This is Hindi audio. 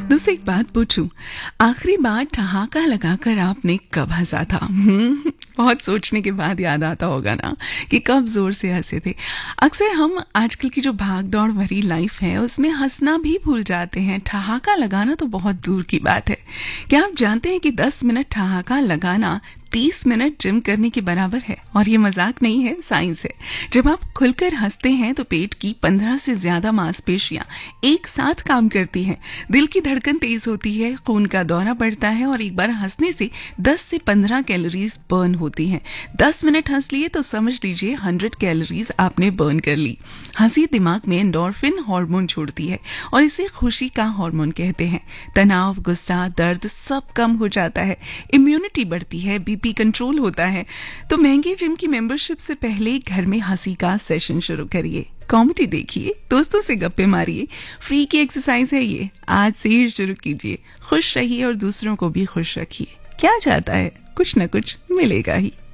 दोस्तों एक बात पूछूं, आखिरी बार ठहाका लगाकर आपने कब हंसा था? बहुत सोचने के बाद याद आता होगा ना कि कब जोर से हंसे थे। अक्सर हम आजकल की जो भाग दौड़ भरी लाइफ है उसमें हंसना भी भूल जाते हैं, ठहाका लगाना तो बहुत दूर की बात है। क्या आप जानते हैं कि 10 मिनट ठहाका लगाना 30 मिनट जिम करने के बराबर है? और ये मजाक नहीं है, साइंस है। जब आप खुलकर हंसते हैं तो पेट की 15 से ज्यादा मांसपेशियां एक साथ काम करती हैं, दिल की धड़कन तेज होती है, खून का दौरा बढ़ता है और एक बार हंसने से 10 से 15 कैलोरीज बर्न होती हैं। 10 मिनट हंस लिए तो समझ लीजिए 100 कैलोरीज आपने बर्न कर ली। हंसी दिमाग में एंडोर्फिन हार्मोन छोड़ती है और इसे खुशी का हार्मोन कहते हैं। तनाव, गुस्सा, दर्द सब कम हो जाता है, इम्यूनिटी बढ़ती है, बीपी कंट्रोल होता है। तो महंगी जिम की मेंबरशिप से पहले घर में हंसी का सेशन शुरू करिए, कॉमेडी देखिए, दोस्तों से गप्पे मारिए, फ्री की एक्सरसाइज है ये, आज से ही शुरू कीजिए। खुश रहिए और दूसरों को भी खुश रखिए। क्या चाहता है, कुछ न कुछ मिलेगा ही।